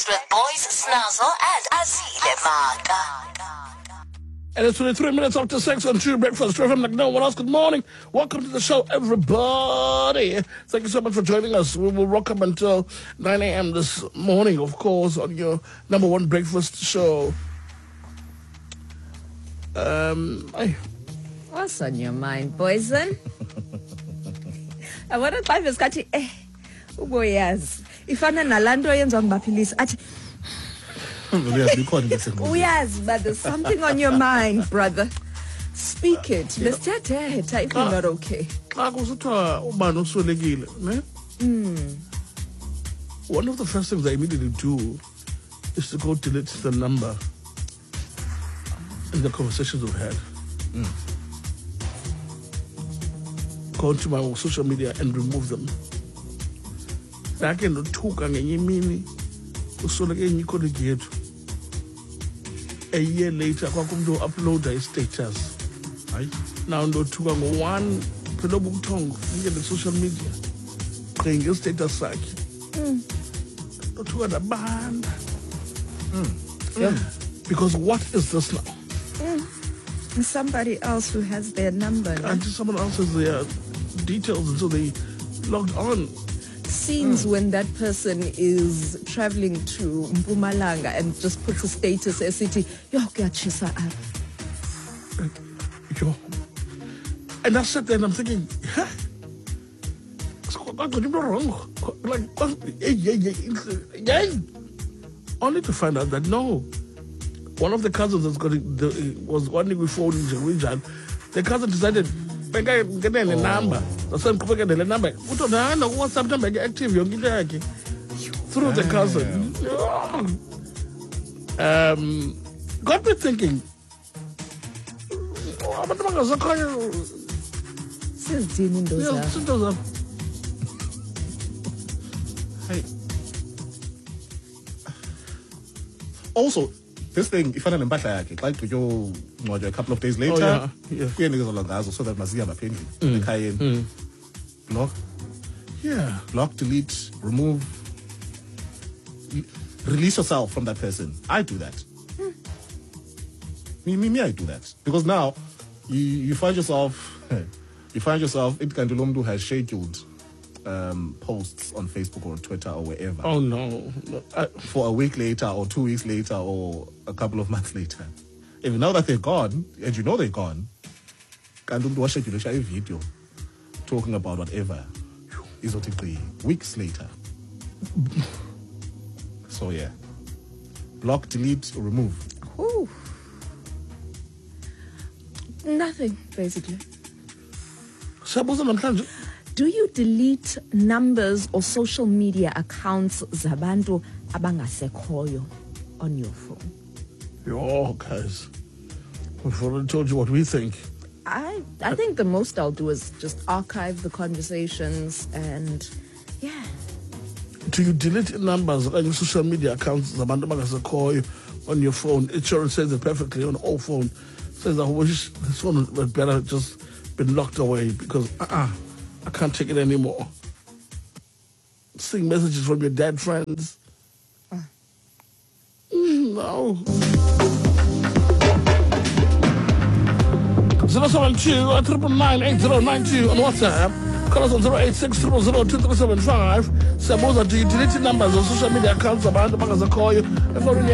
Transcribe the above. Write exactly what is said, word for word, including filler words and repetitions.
Breakfast with Boys Snazzle and Azile Maka. And it's twenty-three minutes after six on True Breakfast. Trevor McNeil, else. Good morning. Welcome to the show, everybody. Thank you so much for joining us. We will rock up until nine a.m. this morning, of course, on your number one breakfast show. Um, I... What's on your mind, Poison? I want to find this catchy. Eh, uboyazi. Ifana nalando yenza ngibaphilis athi uyazi, but there's something on your mind, brother. Speak it. Lesithethetha if you're not okay. Xa kusithiwa ubani uswelekile, ne? Mm. One of the first things I immediately do is to go delete the number in the conversations we've had. Mm. Go to my social media and remove them. Ndake ndothuka ngenye imini usoleke enye icolleague yethu. A year later kwakumntu uploada i-status. Hayi. Now ndothuka ngo-one phela obubuthongo ngene social media. Qe nge-status sakhe. Mm. Ndothuka ndabanda. Mm. Yeah. Because what is this now? Mm. Somebody else who has their number. And someone else has their details until they logged on. Scenes mm. when that person is traveling to Mpumalanga and just puts a status as city, yo kuyachisa up. Yo. And I sat there and I'm thinking, huh? I got him wrong. Like, yeah, yeah, yeah, yeah. Only to find out that no. One of the cousins that's got it, the, was one with phone in Region. The cousin decided, get a number. The son could get the number. What on the know what's up to active through the cousin. Um, got me thinking. Hey. Also, this thing, if I don't like, like to go a couple of days later, oh, yeah. Yeah. So that must be a pain. Mm. Block. Yeah. Block, delete, remove. Release yourself from that person. I do that. Mm. Me, me, me, I do that. Because now you, you find yourself, you find yourself, it can do has scheduled Um, posts on Facebook or Twitter or wherever. Oh no! I, for a week later or two weeks later or a couple of months later. If you know that they're gone, and you know they're gone, can you watch a video talking about whatever is what it be weeks later. So yeah, block, delete, remove. Ooh. Nothing basically. Do you delete numbers or social media accounts zabantu abangasekhoyo on your phone? Yo, guys, we've already told you what we think. I I think the most I'll do is just archive the conversations and yeah. Do you delete numbers on your social media accounts zabantu abangasekhoyo on your phone? It sure says it perfectly on all phones. It says I wish this one would better just been locked away because uh-uh. I can't take it anymore. Seeing messages from your dead friends. Uh. Mm, no. zero seven two, nine nine eight zero nine two on WhatsApp. Call us on zero eight six zero zero two three seven five. Samosa, do you delete numbers on social media accounts about the call you?